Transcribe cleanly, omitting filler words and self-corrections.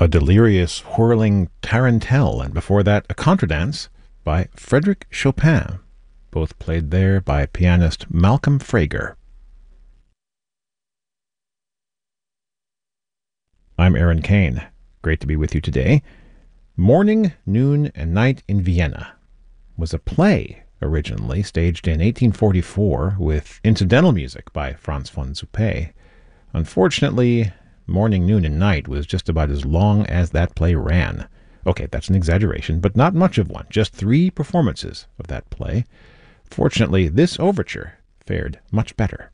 a delirious, whirling tarantelle, and before that, a contradance by Frédéric Chopin, both played there by pianist Malcolm Frager. I'm Aaron Kane. Great to be with you today. Morning, Noon, and Night in Vienna was a play originally staged in 1844 with incidental music by Franz von Suppé. Unfortunately, Morning, Noon, and Night was just about as long as that play ran. Okay, that's an exaggeration, but not much of one. Just 3 performances of that play. Fortunately, this overture fared much better.